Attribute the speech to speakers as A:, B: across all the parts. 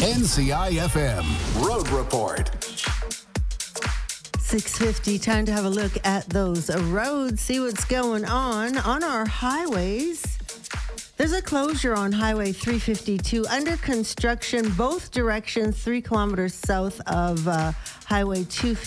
A: NCI-FM Road Report.
B: 6:50, time to have a look at those roads, see what's going on our highways. There's a closure on Highway 352 under construction, both directions, 3 kilometers south of Highway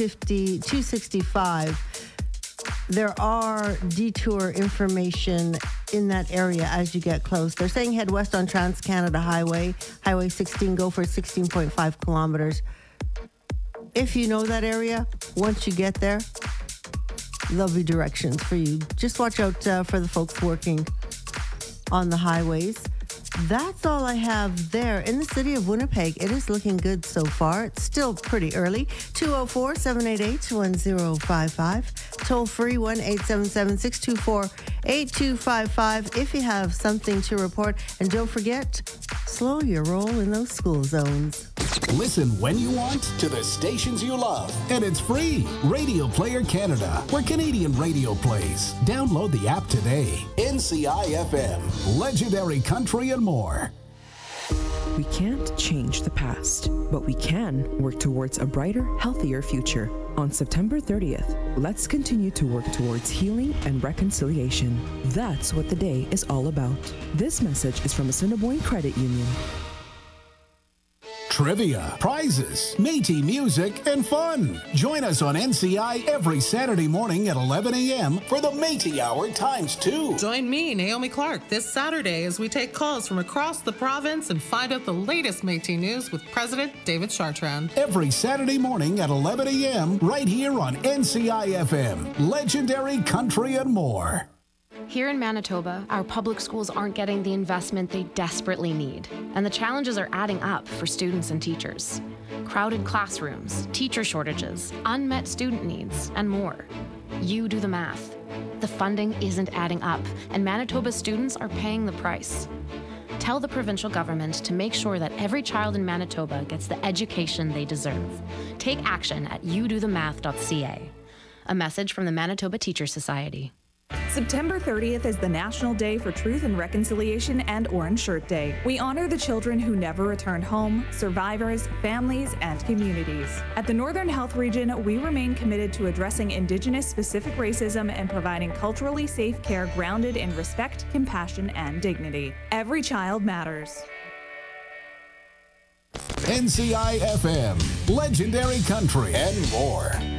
B: 265. There are detour information in that area as you get close. They're saying head west on Trans-Canada Highway, Highway 16, go for 16.5 kilometers. If you know that area, once you get there, there'll be directions for you. Just watch out for the folks working on the highways. That's all I have there. In the city of Winnipeg, it is looking good so far. It's still pretty early. 204-788-1055. Toll free 1-877-624-8255 if you have something to report. And don't forget, slow your roll in those school zones.
A: Listen when you want to the stations you love. And it's free. Radio Player Canada, where Canadian radio plays. Download the app today. NCI-FM, legendary country and more.
C: We can't change the past, but we can work towards a brighter, healthier future. On September 30th, let's continue to work towards healing and reconciliation. That's what the day is all about. This message is from Assiniboine Credit Union.
A: Trivia, prizes, Métis music, and fun. Join us on NCI every Saturday morning at 11 a.m. for the Métis Hour ×2.
D: Join me, Naomi Clark, this Saturday as we take calls from across the province and find out the latest Métis news with President David Chartrand.
A: Every Saturday morning at 11 a.m. right here on NCI-FM, legendary country and more.
E: Here in Manitoba, our public schools aren't getting the investment they desperately need, and the challenges are adding up for students and teachers. Crowded classrooms, teacher shortages, unmet student needs, and more. You do the math. The funding isn't adding up, and Manitoba students are paying the price. Tell the provincial government to make sure that every child in Manitoba gets the education they deserve. Take action at youdothemath.ca. A message from the Manitoba Teachers Society.
F: September 30th is the National Day for Truth and Reconciliation and Orange Shirt Day. We honor the children who never returned home, survivors, families, and communities. At the Northern Health Region, we remain committed to addressing Indigenous-specific racism and providing culturally safe care grounded in respect, compassion, and dignity. Every child matters.
A: NCI-FM, legendary country and more.